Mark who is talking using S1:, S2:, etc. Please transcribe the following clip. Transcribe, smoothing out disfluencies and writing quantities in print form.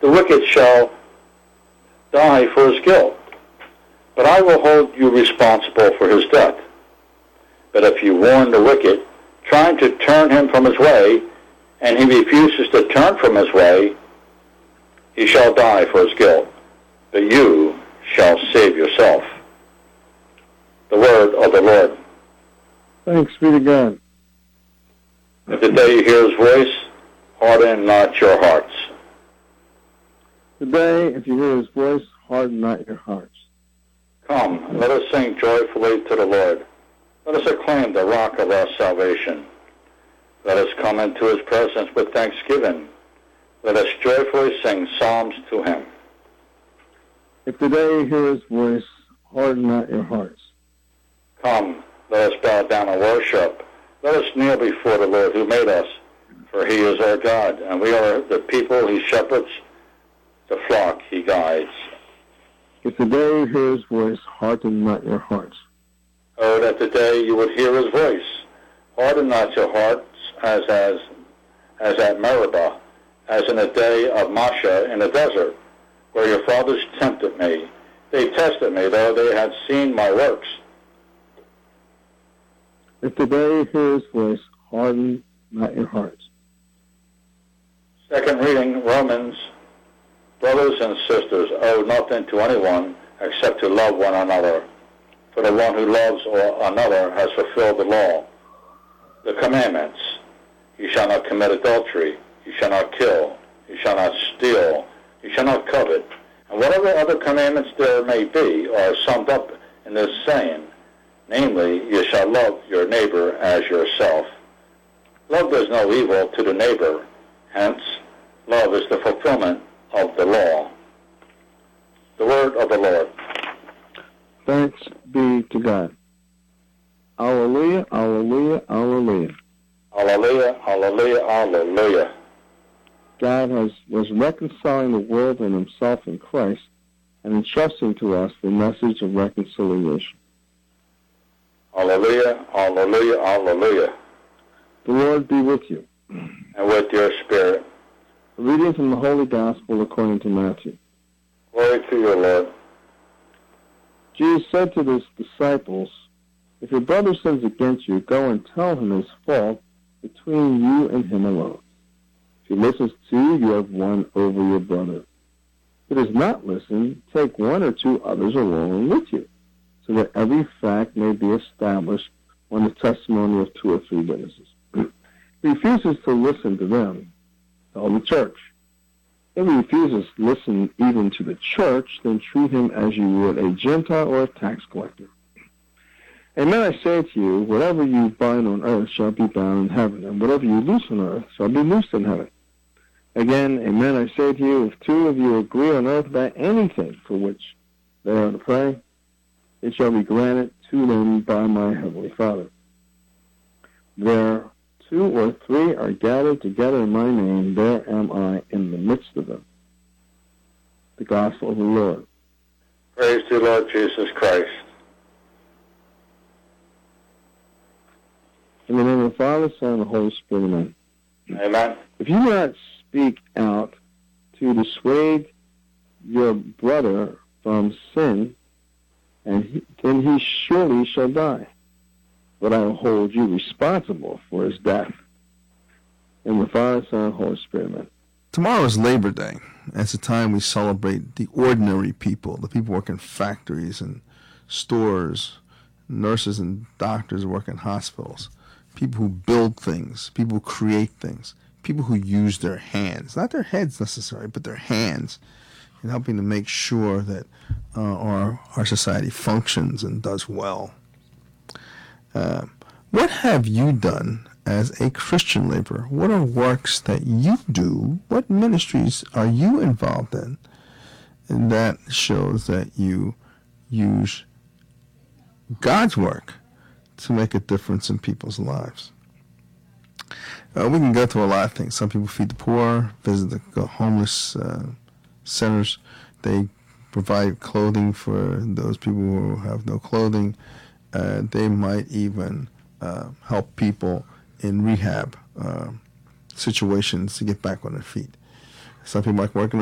S1: the wicked shall die for his guilt, but I will hold you responsible for his death. But if you warn the wicked, trying to turn him from his way, and he refuses to turn from his way, he shall die for his guilt, but you shall save yourself. The word of the Lord.
S2: Thanks be to God.
S1: If the day you hear his voice, harden not your hearts.
S2: Today, if you hear his voice, harden not your hearts.
S1: Come, let us sing joyfully to the Lord. Let us acclaim the rock of our salvation. Let us come into his presence with thanksgiving. Let us joyfully sing psalms to him.
S2: If today you hear his voice, harden not your hearts.
S1: Come, let us bow down and worship. Let us kneel before the Lord who made us, for he is our God, and we are the people he shepherds, the flock he guides.
S2: If today you hear his voice, harden not your hearts.
S1: Oh, that today you would hear his voice. Harden not your hearts as at Meribah, as in the day of Masha in the desert, where your fathers tempted me. They tested me, though they had seen my works.
S2: If today you hear his voice, harden not your hearts.
S1: Second reading, Romans. Brothers and sisters, owe nothing to anyone except to love one another. For the one who loves another has fulfilled the law. The commandments: you shall not commit adultery, you shall not kill, you shall not steal, you shall not covet, and whatever other commandments there may be are summed up in this saying, namely, you shall love your neighbor as yourself. Love does no evil to the neighbor, hence, love is the fulfillment of the law. The word of the Lord.
S2: Thanks be to God. Alleluia, alleluia, alleluia.
S1: Alleluia, alleluia, alleluia.
S2: God was reconciling the world and himself in Christ and entrusting to us the message of reconciliation.
S1: Alleluia, alleluia, alleluia.
S2: The Lord be with you.
S1: And with your spirit.
S2: A reading from the Holy Gospel according to Matthew.
S1: Glory to you, Lord.
S2: Jesus said to his disciples, if your brother sins against you, go and tell him his fault between you and him alone. If he listens to you, you have won over your brother. If he does not listen, take one or two others along with you, so that every fact may be established on the testimony of two or three witnesses. If he refuses to listen to them, tell the church. If he refuses to listen even to the church, then treat him as you would a Gentile or a tax collector. Amen, I say to you, whatever you bind on earth shall be bound in heaven, and whatever you loose on earth shall be loosed in heaven. Again, amen, I say to you, if two of you agree on earth about anything for which they are to pray, it shall be granted to them by my heavenly Father. Where two or three are gathered together in my name, there am I in the midst of them. The Gospel of the Lord.
S1: Praise to the Lord Jesus Christ.
S2: In the name of the Father, Son, and the Holy Spirit, amen.
S1: Amen.
S2: If you do not speak out to dissuade your brother from sin, then he surely shall die. But I will hold you responsible for his death. In the Father, Son, and Holy Spirit, amen.
S3: Tomorrow is Labor Day. It's a time we celebrate the ordinary people, the people who work in factories and stores, nurses and doctors who work in hospitals, people who build things, people who create things, people who use their hands, not their heads necessarily, but their hands, in helping to make sure that our society functions and does well. What have you done as a Christian laborer? What are works that you do? What ministries are you involved in? And that shows that you use God's work to make a difference in people's lives. We can go through a lot of things. Some people feed the poor, visit the homeless centers. They provide clothing for those people who have no clothing. They might even help people in rehab situations to get back on their feet. Some people might work in